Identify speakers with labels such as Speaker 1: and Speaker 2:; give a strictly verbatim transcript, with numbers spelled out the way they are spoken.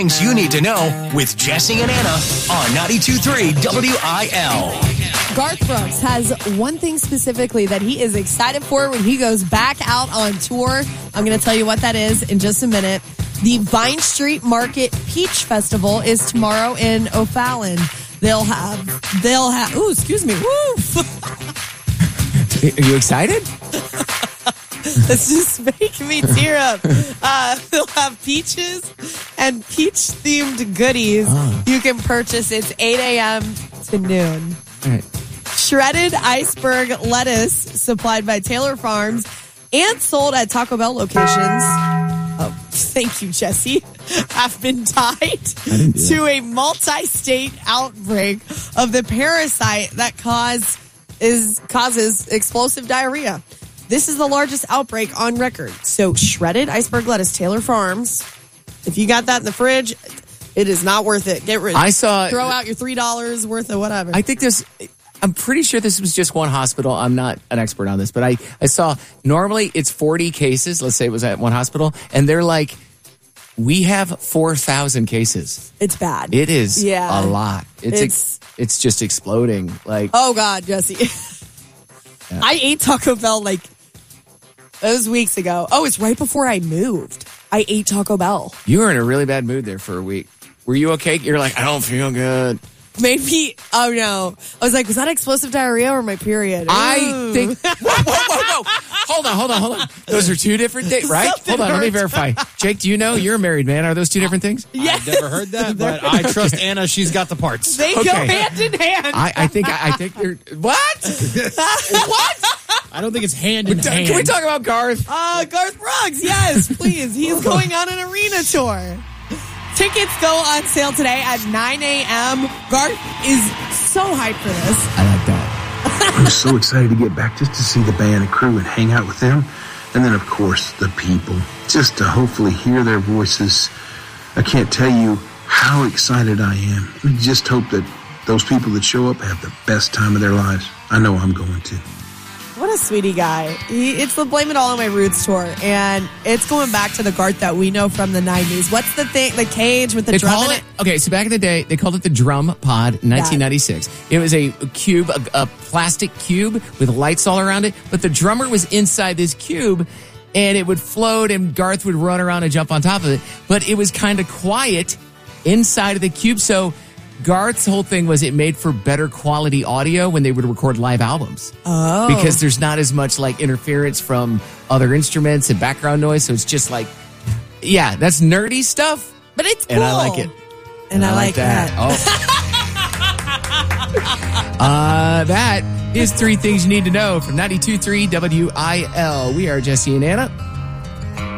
Speaker 1: things you need to know with Jesse and Anna on ninety-two point three W I L.
Speaker 2: Garth Brooks has one thing specifically that he is excited for when he goes back out on tour. I'm going to tell you what that is in just a minute. The Vine Street Market Peach Festival is tomorrow in O'Fallon. They'll have, they'll have, ooh, excuse me, woo.
Speaker 3: Are you excited?
Speaker 2: This just making me tear up. Uh, they'll have peaches and peach-themed goodies oh. you can purchase. It's eight a.m. to noon.
Speaker 3: All right.
Speaker 2: Shredded iceberg lettuce supplied by Taylor Farms and sold at Taco Bell locations. Oh, thank you, Jesse. Have been tied to a multi-state outbreak of the parasite that cause is causes explosive diarrhea. This is the largest outbreak on record. So shredded iceberg lettuce, Taylor Farms. If you got that in the fridge, it is not worth it. Get rid.
Speaker 3: I saw.
Speaker 2: Throw out your three dollars worth of whatever.
Speaker 3: I think this. I'm pretty sure this was just one hospital. I'm not an expert on this, but I, I saw normally it's forty cases. Let's say it was at one hospital, and they're like, we have four thousand cases.
Speaker 2: It's bad.
Speaker 3: It is
Speaker 2: yeah.
Speaker 3: a lot. It's it's, it's just exploding. Like,
Speaker 2: oh God, Jesse. yeah. I ate Taco Bell like those weeks ago. Oh, it's right before I moved. I ate Taco Bell.
Speaker 3: You were in a really bad mood there for a week. Were you okay? You're like, I don't feel good.
Speaker 2: Maybe, oh no. I was like, was that explosive diarrhea or my period?
Speaker 3: I
Speaker 2: Ooh.
Speaker 3: think, whoa, whoa, whoa, whoa. Hold on, hold on, hold on. Those are two different things, right?
Speaker 2: Something
Speaker 3: hold on,
Speaker 2: hurts.
Speaker 3: let me verify. Jake, do you know? You're a married man. Are those two different things?
Speaker 2: Yeah.
Speaker 4: I've never heard that, but I trust Anna. She's got the parts.
Speaker 2: They
Speaker 3: okay.
Speaker 2: go hand in hand.
Speaker 3: I, I think, I, I think you're, what? What?
Speaker 4: I don't think it's hand in hand.
Speaker 3: Can we talk about Garth?
Speaker 2: Uh, Garth Brooks, yes, please. He's going on an arena tour. Tickets go on sale today at nine a.m. Garth is so hyped for this.
Speaker 3: I like that.
Speaker 5: I'm so excited to get back just to see the band and crew and hang out with them. And then, of course, the people. Just to hopefully hear their voices. I can't tell you how excited I am. I just hope that those people that show up have the best time of their lives. I know I'm going to.
Speaker 2: What a sweetie guy. He, it's the Blame It All on My Roots tour, and it's going back to the Garth that we know from the nineties. What's the thing? The cage with the
Speaker 3: they
Speaker 2: drum
Speaker 3: call
Speaker 2: in
Speaker 3: it, it? Okay, so back in the day, they called it the Drum Pod in nineteen ninety-six. Yeah. It was a cube, a, a plastic cube with lights all around it, but the drummer was inside this cube, and it would float, and Garth would run around and jump on top of it, but it was kind of quiet inside of the cube, so Garth's whole thing was it made for better quality audio when they would record live albums.
Speaker 2: Oh.
Speaker 3: Because there's not as much like interference from other instruments and background noise. So it's just like, yeah, that's nerdy stuff.
Speaker 2: But it's cool.
Speaker 3: And I like it.
Speaker 2: And, and I, I like, like that.
Speaker 3: that. Oh. uh, that is three things you need to know from ninety-two point three W I L. We are Jesse and Anna.